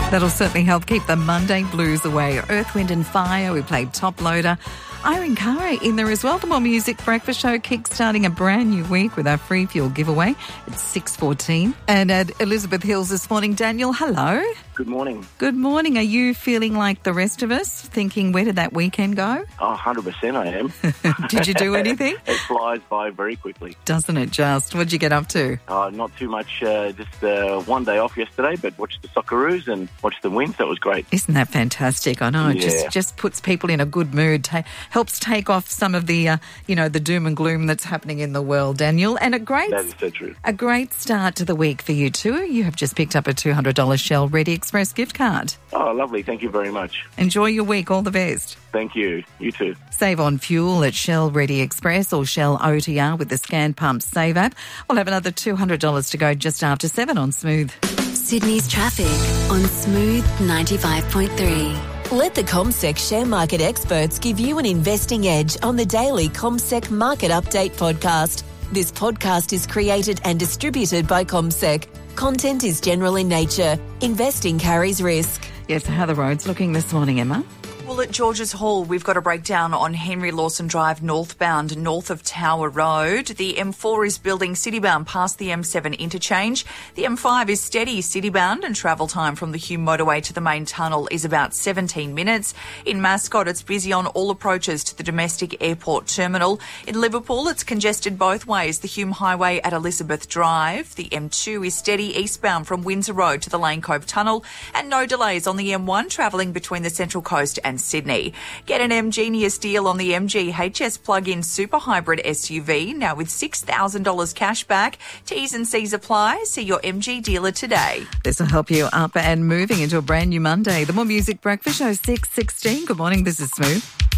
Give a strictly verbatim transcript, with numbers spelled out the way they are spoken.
That'll certainly help keep the Monday blues away. Earth, Wind and Fire, we played Top Loader. Irene Cara in there as well. The More Music Breakfast Show kickstarting a brand new week with our free fuel giveaway at six fourteen. And at Elizabeth Hills this morning, Daniel, hello. Good morning. Good morning. Are you feeling like the rest of us, thinking where did that weekend go? Oh, one hundred percent I am. Did you do anything? It flies by very quickly. Doesn't it just? What did you get up to? Uh, not too much, uh, just uh, one day off yesterday, but watched the Socceroos and watched the Winds. That was great. Isn't that fantastic? I know, it Yeah. just, just puts people in a good mood, ta- helps take off some of the, uh, you know, the doom and gloom that's happening in the world, Daniel. And a great, That is so true. a great start to the week for you too. You have just picked up a two hundred dollars Shell Ready Express gift card. Oh, lovely. Thank you very much. Enjoy your week. All the best. Thank you. You too. Save on fuel at Shell Ready Express or Shell O T R with the Scan Pump Save app. We'll have another two hundred dollars to go just after seven on Smooth. Sydney's traffic on Smooth ninety-five point three. Let the CommSec share market experts give you an investing edge on the daily CommSec Market Update podcast. This podcast is created and distributed by CommSec. Content is general in nature. Investing carries risk. Yes, how are the roads looking this morning, Emma? Well, at Georges Hall, we've got a breakdown on Henry Lawson Drive northbound, north of Tower Road. The M four is building citybound past the M seven interchange. The M five is steady citybound, and travel time from the Hume motorway to the main tunnel is about seventeen minutes. In Mascot, it's busy on all approaches to the domestic airport terminal. In Liverpool, it's congested both ways, the Hume Highway at Elizabeth Drive. The M two is steady eastbound from Windsor Road to the Lane Cove Tunnel, and no delays on the M one travelling between the Central Coast and Sydney. Get an M Genius deal on the M G H S plug-in super hybrid S U V, now with six thousand dollars cash back. T's and C's apply. See your M G dealer today. This will help you up and moving into a brand new Monday. The More Music Breakfast Show, six sixteen. Good morning, this is Smooth.